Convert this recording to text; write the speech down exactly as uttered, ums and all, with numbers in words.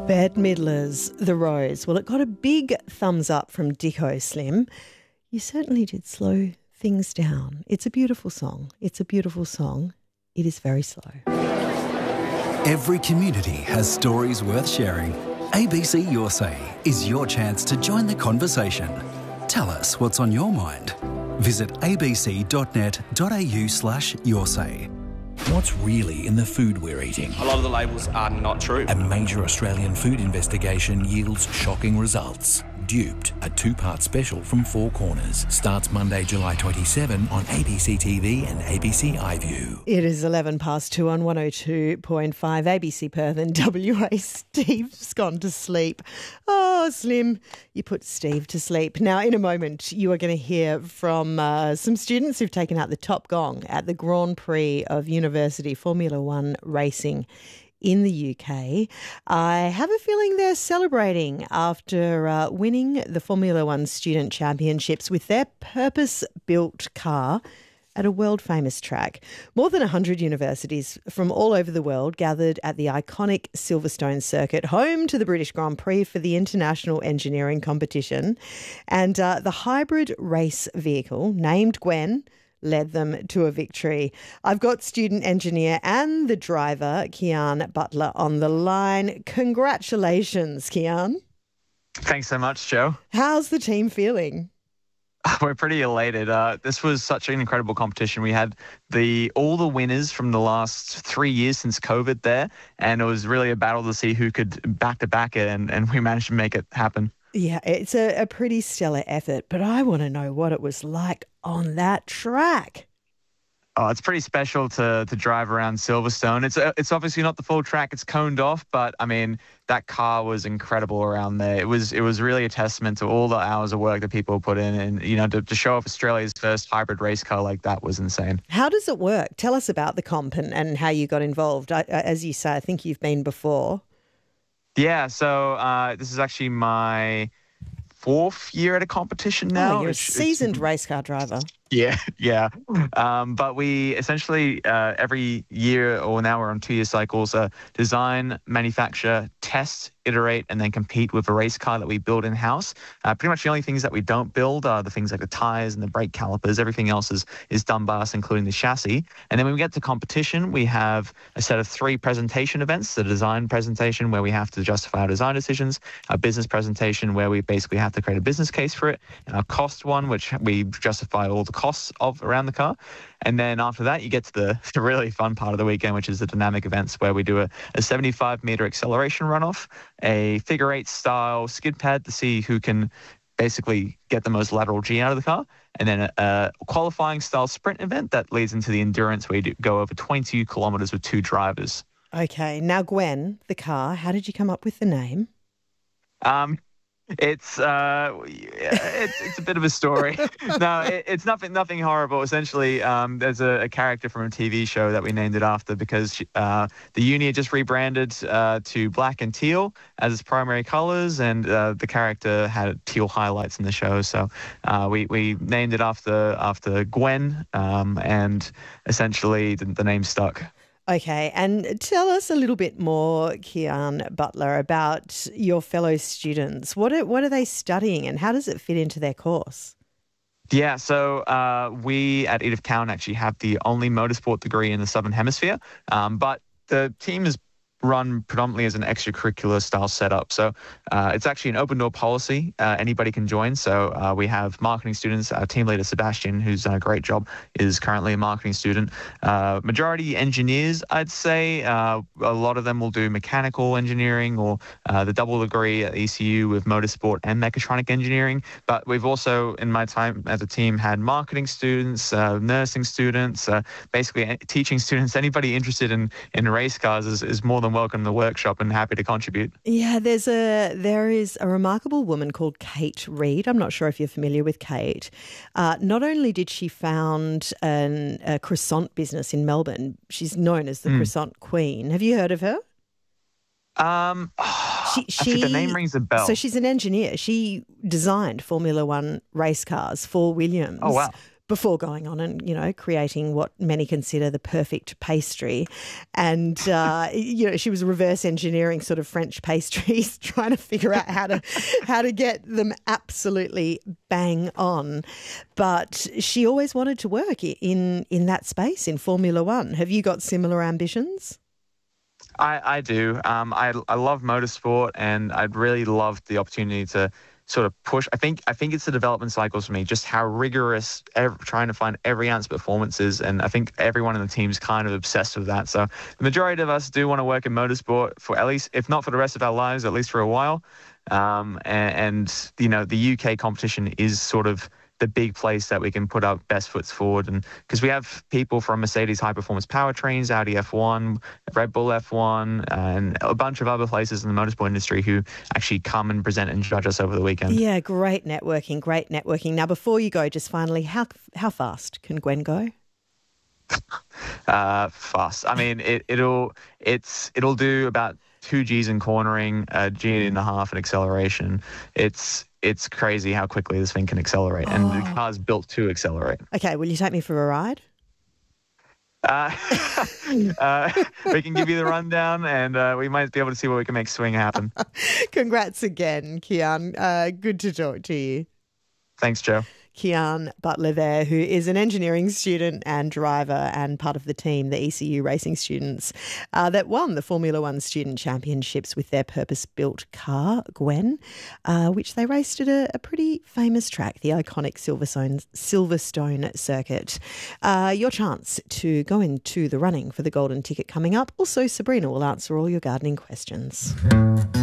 Bette Midler's The Rose. Well, it got a big thumbs up from Dicko Slim. You certainly did slow things down. It's a beautiful song. It's a beautiful song. It is very slow. Every community has stories worth sharing. A B C Your Say is your chance to join the conversation. Tell us what's on your mind. Visit abc.net.au slash your say. What's really in the food we're eating? A lot of the labels are not true. A major Australian food investigation yields shocking results. Duped, a two-part special from Four Corners, starts Monday, July twenty-seventh on A B C T V and A B C iView. It is eleven past two on one oh two point five A B C Perth and W A. Steve's gone to sleep. Oh, Slim, you put Steve to sleep. Now, in a moment, you are going to hear from uh, some students who've taken out the top gong at the Grand Prix of University Formula One racing in the U K. I have a feeling they're celebrating after uh, winning the Formula One Student Championships with their purpose-built car at a world-famous track. More than one hundred universities from all over the world gathered at the iconic Silverstone circuit, home to the British Grand Prix for the International Engineering Competition. And uh, the hybrid race vehicle, named Gwen, led them to a victory. I've got student engineer and the driver, Kian Butler, on the line. Congratulations, Kian. Thanks so much, Joe. How's the team feeling? We're pretty elated. Uh, this was such an incredible competition. We had the all the winners from the last three years since COVID there, and it was really a battle to see who could back-to-back it, and, and we managed to make it happen. Yeah, it's a, a pretty stellar effort, but I want to know what it was like on that track. Oh, it's pretty special to to drive around Silverstone. It's uh, it's obviously not the full track; it's coned off. But I mean, that car was incredible around there. It was it was really a testament to all the hours of work that people put in, and you know, to, to show off Australia's first hybrid race car like that was insane. How does it work? Tell us about the comp and, and how you got involved. I, as you say, I think you've been before. Yeah, so uh, this is actually my fourth year at a competition now. Oh, you're a It's- seasoned it's, race car driver. Yeah, yeah. Um, but we essentially uh, every year, or now we're on two-year cycles, uh, design, manufacture, test, iterate, and then compete with a race car that we build in-house. Uh, pretty much the only things that we don't build are the things like the tires and the brake calipers. Everything else is, is done by us, including the chassis. And then when we get to competition, we have a set of three presentation events: the design presentation, where we have to justify our design decisions; a business presentation, where we basically have to create a business case for it; and our cost one, which we justify all the costs of around the car. And then after that, you get to the, the really fun part of the weekend, which is the dynamic events, where we do a, a seventy-five meter acceleration runoff, a figure eight style skid pad to see who can basically get the most lateral G out of the car, and then a, a qualifying style sprint event that leads into the endurance, where you do go over twenty kilometers with two drivers. Okay, now Gwen, the car, how did you come up with the name? Um, It's uh, it's it's a bit of a story. No, it, it's nothing nothing horrible. Essentially, um, there's a, a character from a T V show that we named it after because she, uh, the uni had just rebranded uh, to black and teal as its primary colors, and uh, the character had teal highlights in the show. So uh, we we named it after after Gwen, um, and essentially the, the name stuck. Okay, and tell us a little bit more, Kian Butler, about your fellow students. What are, what are they studying and how does it fit into their course? Yeah, so uh, we at Edith Cowan actually have the only motorsport degree in the Southern Hemisphere, um, but the team is run predominantly as an extracurricular style setup. So uh, it's actually an open door policy. Uh, anybody can join. So uh, we have marketing students. Our team leader, Sebastian, who's done a great job, is currently a marketing student. Uh, majority engineers, I'd say. Uh, a lot of them will do mechanical engineering or uh, the double degree at E C U with motorsport and mechatronic engineering. But we've also, in my time as a team, had marketing students, uh, nursing students, uh, basically teaching students. Anybody interested in, in race cars is, is more than welcome to the workshop and happy to contribute. Yeah, there's a there is a remarkable woman called Kate Reid. I'm not sure if you're familiar with Kate. Uh, not only did she found an, a croissant business in Melbourne, she's known as the mm. croissant queen. Have you heard of her? Um, she, she, actually, the name rings a bell. So she's an engineer. She designed Formula One race cars for Williams. Oh, wow. before going on and, you know, creating what many consider the perfect pastry. And, uh, you know, she was reverse engineering sort of French pastries, trying to figure out how to how to get them absolutely bang on. But she always wanted to work in, in that space, in Formula One. Have you got similar ambitions? I, I do. Um, I, I love motorsport, and I'd really love the opportunity to sort of push. I think I think it's the development cycles for me, just how rigorous ev- trying to find every ounce performances, and I think everyone in the team's kind of obsessed with that. So the majority of us do want to work in motorsport for at least, if not for the rest of our lives, at least for a while. Um, and, and you know, the U K competition is sort of the big place that we can put our best foot forward, and because we have people from Mercedes high performance powertrains, Audi F one, Red Bull F one, and a bunch of other places in the motorsport industry who actually come and present and judge us over the weekend. Yeah, great networking, great networking. Now, before you go, just finally, how how fast can Gwen go? uh, fast. I mean, it, it'll it's it'll do about two G's in cornering, a G and a half in acceleration. It's It's crazy how quickly this thing can accelerate, and oh. the car's built to accelerate. Okay, will you take me for a ride? Uh, uh, we can give you the rundown, and uh, we might be able to see what we can make swing happen. Congrats again, Kian. Uh, good to talk to you. Thanks, Joe. Kian Butler there, who is an engineering student and driver and part of the team, the E C U racing students, uh, that won the Formula One Student Championships with their purpose-built car, Gwen, uh, which they raced at a, a pretty famous track, the iconic Silverstone, Silverstone circuit. Uh, your chance to go into the running for the golden ticket coming up. Also, Sabrina will answer all your gardening questions.